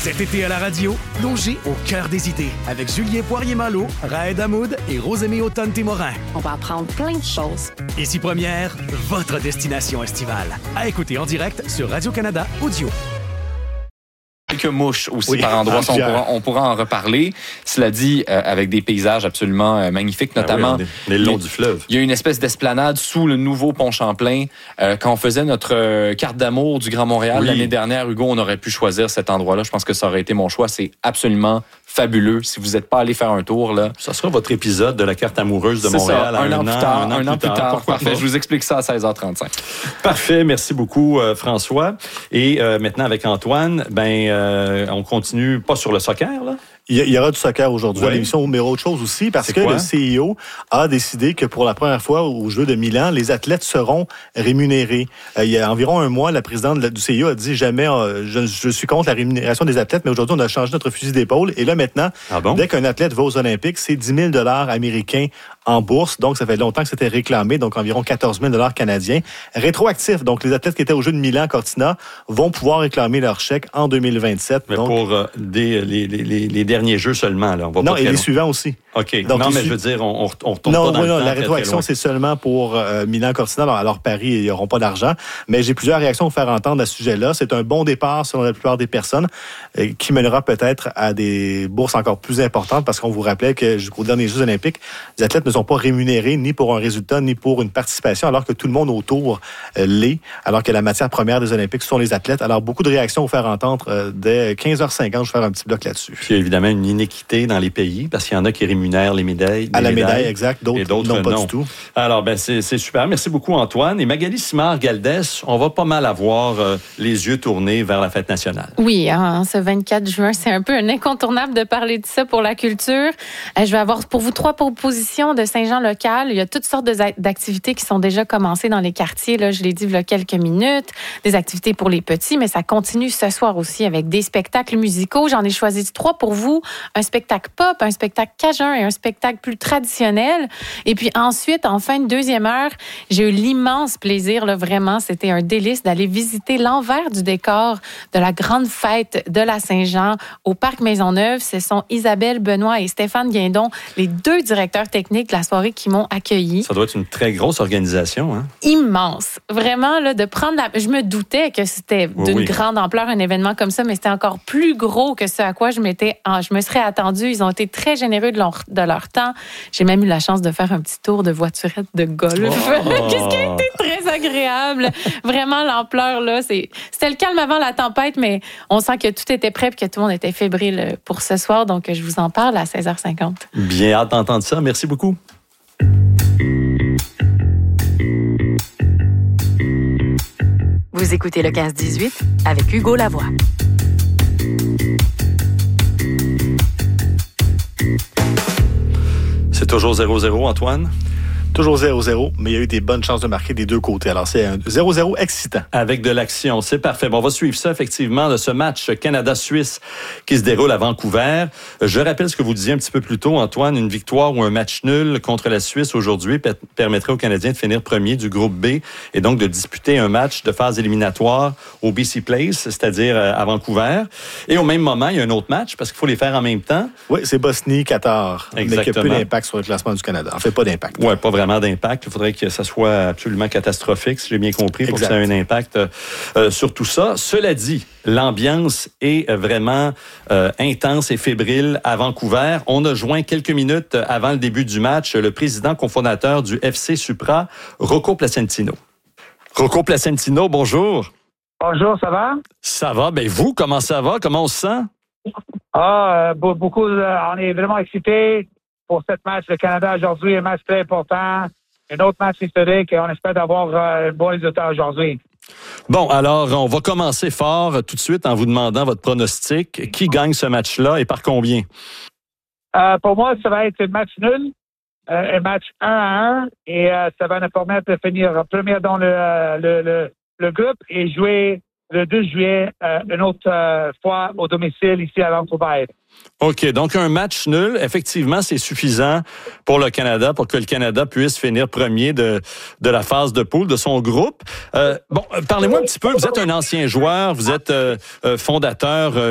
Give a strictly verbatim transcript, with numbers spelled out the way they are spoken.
Cet été à la radio, plongez au cœur des idées avec Julien Poirier-Malo, Raed Hamoud et Rosemée Automne-Témorin. On va apprendre plein de choses. Ici Première, votre destination estivale. À écouter en direct sur Radio-Canada Audio. Quelques mouches aussi oui, par endroits, on pourra, on pourra en reparler. Cela dit, euh, avec des paysages absolument euh, magnifiques, notamment... Ah oui, on est, on est le long du fleuve. Il y a une espèce d'esplanade sous le nouveau pont Champlain. Euh, quand on faisait notre euh, carte d'amour du Grand Montréal oui. l'année dernière, Hugo, on aurait pu choisir cet endroit-là. Je pense que ça aurait été mon choix. C'est absolument fabuleux. Si vous n'êtes pas allé faire un tour, là... Ça sera votre épisode de la carte amoureuse de Montréal. Ça, un, un, an, an plus tard. Un an, un an plus tard. tard. Parfait. Pas? Je vous explique ça à seize heures trente-cinq. Parfait. Merci beaucoup, euh, François. Et euh, maintenant, avec Antoine, ben, euh, on continue pas sur le soccer, là? Il y aura du soccer aujourd'hui oui. à l'émission, mais autre chose aussi, parce C'est que quoi? le C E O a décidé que pour la première fois aux Jeux de Milan, les athlètes seront rémunérés. Euh, il y a environ un mois, la présidente du C E O a dit jamais, euh, je, je suis contre la rémunération des athlètes, mais aujourd'hui, on a changé notre fusil d'épaule. Et là, maintenant, ah bon? dès qu'un athlète va aux Olympiques, c'est dix mille dollars américains en bourse. Donc, ça fait longtemps que c'était réclamé, donc environ quatorze mille dollars canadiens. Rétroactif, donc les athlètes qui étaient aux Jeux de Milan, Cortina, vont pouvoir réclamer leur chèque en deux mille vingt-sept. Mais donc, pour euh, des, les, les, les, les derniers jeux seulement, là. On va non, pas et les long. suivants aussi. OK. Donc, non, mais su... je veux dire, on, on retourne non, pas dans oui, le non, temps. la rétroaction, c'est seulement pour euh, Milan, Cortina. Alors, alors, Paris, ils n'auront pas d'argent. Mais j'ai plusieurs réactions à faire entendre à ce sujet-là. C'est un bon départ, selon la plupart des personnes, euh, qui mènera peut-être à des bourses encore plus importantes, parce qu'on vous rappelait que jusqu'aux derniers Jeux olympiques, les athlètes ne sont pas rémunérés ni pour un résultat, ni pour une participation, alors que tout le monde autour euh, l'est, alors que la matière première des Olympiques sont les athlètes. Alors, beaucoup de réactions à vous faire entendre euh, dès quinze heures cinquante. Je vais faire un petit bloc là-dessus. Puis, il y a évidemment une inéquité dans les pays, parce qu'il y en a qui rémunèrent les médailles. À la médailles, médaille, exact. D'autres, d'autres non, pas non. du tout. Alors, ben c'est, c'est super. Merci beaucoup, Antoine. Et Magali Simard-Galdès, on va pas mal avoir euh, les yeux tournés vers la fête nationale. Oui, hein, ce vingt-quatre juin, c'est un peu un incontournable de parler de ça pour la culture. Euh, je vais avoir pour vous trois propositions de Saint-Jean local. Il y a toutes sortes de, d'activités qui sont déjà commencées dans les quartiers. Là, je l'ai dit il y a quelques minutes. Des activités pour les petits, mais ça continue ce soir aussi avec des spectacles musicaux. J'en ai choisi trois pour vous. Un spectacle pop, un spectacle cajun et un spectacle plus traditionnel. Et puis ensuite, en fin de deuxième heure, j'ai eu l'immense plaisir, là, vraiment, c'était un délice d'aller visiter l'envers du décor de la grande fête de la Saint-Jean au Parc Maisonneuve. Ce sont Isabelle Benoît et Stéphane Guindon, les deux directeurs techniques de la soirée qui m'ont accueilli. Ça doit être une très grosse organisation, hein? Immense. Vraiment, là, de prendre la... Je me doutais que c'était oui, d'une oui. grande ampleur, un événement comme ça, mais c'était encore plus gros que ce à quoi je m'étais... Je me serais attendue. Ils ont été très généreux de leur, de leur temps. J'ai même eu la chance de faire un petit tour de voiturette de golf. Oh. Qu'est-ce qui a été très agréable. Vraiment, l'ampleur, là, c'est... c'était le calme avant la tempête, mais on sent que tout était prêt et que tout le monde était fébrile pour ce soir. Donc, je vous en parle à seize heures cinquante. Bien hâte d'entendre ça. Merci beaucoup. Vous écoutez le quinze dix-huit avec Hugo Lavoie. C'est toujours zéro zéro, Antoine? Toujours zéro zéro, mais il y a eu des bonnes chances de marquer des deux côtés. Alors, c'est un zéro zéro excitant. Avec de l'action, c'est parfait. Bon, on va suivre ça, effectivement, de ce match Canada-Suisse qui se déroule à Vancouver. Je rappelle ce que vous disiez un petit peu plus tôt, Antoine. Une victoire ou un match nul contre la Suisse aujourd'hui p- permettrait aux Canadiens de finir premier du groupe B et donc de disputer un match de phase éliminatoire au B C Place, c'est-à-dire à Vancouver. Et au même moment, il y a un autre match parce qu'il faut les faire en même temps. Oui, c'est Bosnie-Qatar. Exactement. Mais qui a peu d'impact sur le classement du Canada. En fait, pas d'impact. Oui, pas vraiment d'impact. Il faudrait que ça soit absolument catastrophique, si j'ai bien compris, pour exact. Que ça ait un impact euh, sur tout ça. Cela dit, l'ambiance est vraiment euh, intense et fébrile à Vancouver. On a joint quelques minutes avant le début du match le président cofondateur du F C Supra, Rocco Placentino. Rocco Placentino, bonjour. Bonjour, ça va? Ça va. Ben vous, comment ça va? Comment on se sent? Ah, euh, beaucoup. Euh, on est vraiment excités pour cette match. Le Canada aujourd'hui, un match très important. Un autre match historique et on espère d'avoir euh, un bon résultat aujourd'hui. Bon, alors, on va commencer fort tout de suite en vous demandant votre pronostic. Qui gagne ce match-là et par combien? Euh, pour moi, ça va être un match nul, euh, un match un à un et euh, ça va nous permettre de finir premier dans le, euh, le, le, le groupe et jouer le deux juillet euh, une autre euh, fois au domicile ici à Vancouver. OK, donc un match nul, effectivement, c'est suffisant pour le Canada, pour que le Canada puisse finir premier de, de la phase de poule de son groupe. Euh, bon, parlez-moi un petit peu, vous êtes un ancien joueur, vous êtes euh, fondateur